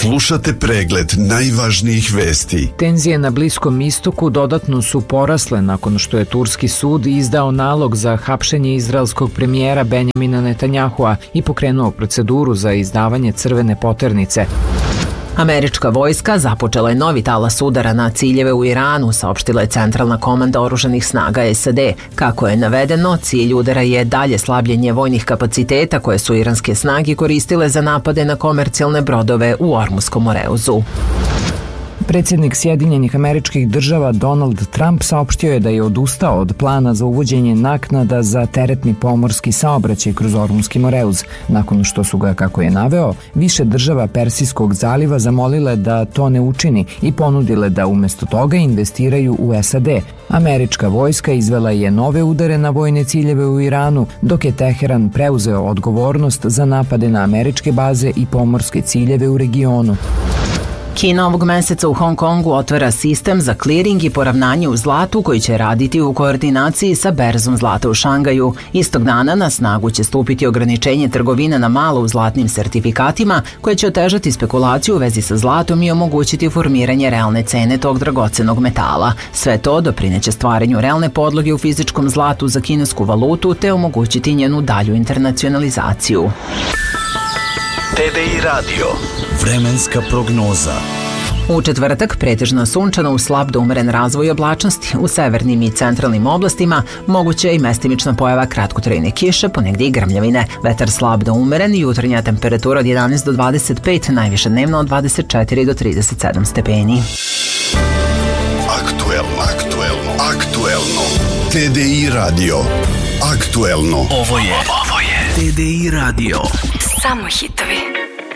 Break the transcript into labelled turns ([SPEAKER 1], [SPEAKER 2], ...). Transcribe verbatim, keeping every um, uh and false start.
[SPEAKER 1] Slušate pregled najvažnijih vesti.
[SPEAKER 2] Tenzije na Bliskom istoku dodatno su porasle nakon što je turski sud izdao nalog za hapšenje izraelskog premijera Benjamina Netanjahua i pokrenuo proceduru za izdavanje crvene poternice.
[SPEAKER 3] Američka vojska započela je novi talas udara na ciljeve u Iranu, saopštila je Centralna komanda oružanih snaga S A D. Kako je navedeno, cilj udara je dalje slabljenje vojnih kapaciteta koje su iranske snage koristile za napade na komercijalne brodove u Ormuskom oreuzu.
[SPEAKER 2] Predsjednik Sjedinjenih Američkih Država Donald Trump saopštio je da je odustao od plana za uvođenje naknada za teretni pomorski saobraćaj kroz Ormuski moreuz, nakon što su ga, kako je naveo, više država Persijskog zaliva zamolile da to ne učini i ponudile da umjesto toga investiraju u S A D. Američka vojska izvela je nove udare na vojne ciljeve u Iranu, dok je Teheran preuzeo odgovornost za napade na američke baze i pomorske ciljeve u regionu.
[SPEAKER 3] Kina ovog meseca u Hong Kongu otvara sistem za kliring i poravnanje u zlatu koji će raditi u koordinaciji sa berzom zlata u Šangaju. Istog dana na snagu će stupiti ograničenje trgovine na malo u zlatnim sertifikatima koje će otežati spekulaciju u vezi sa zlatom i omogućiti formiranje realne cene tog dragocenog metala. Sve to doprineće stvaranju realne podloge u fizičkom zlatu za kinesku valutu te omogućiti njenu dalju internacionalizaciju.
[SPEAKER 4] T D I Radio. Vremenska prognoza.
[SPEAKER 3] U četvrtak pretežno sunčano uz slab do umeren razvoj oblačnosti. U severnim i centralnim oblastima moguće je i mestimična pojava kratkotrajne kiše, ponegdje i grmljavine. Vetar slab do umeren i jutarnja temperatura od jedanaest do dvadeset pet, najviše dnevno od dvadeset četiri do trideset sedam stepeni.
[SPEAKER 1] Aktuelno, aktuelno, aktuelno. T D I Radio. Aktuelno.
[SPEAKER 4] Ovo je, ovo je T D I Radio.
[SPEAKER 5] Samo hitovi.